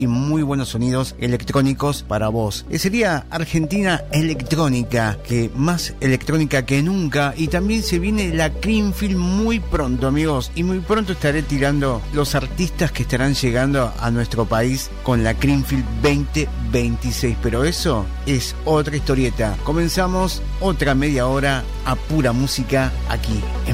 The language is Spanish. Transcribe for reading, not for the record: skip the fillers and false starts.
y muy buenos sonidos electrónicos para vos. Sería Argentina Electrónica, que más electrónica que nunca, y también se viene la Creamfield muy pronto, amigos, y muy pronto estaré tirando los artistas que estarán llegando a nuestro país con la Creamfield 2026, pero eso es otra historieta. Comenzamos otra media hora a pura música aquí en